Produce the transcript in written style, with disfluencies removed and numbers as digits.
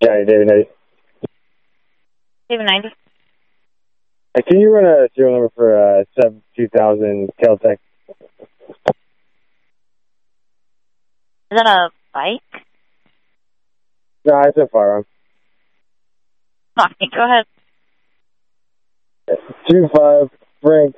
Johnny, David 90. David 90. Hey, can you run a serial number for sub 2000 Caltech? Is that a bike? No, it's a firearm. Fine, go ahead. 25 Frank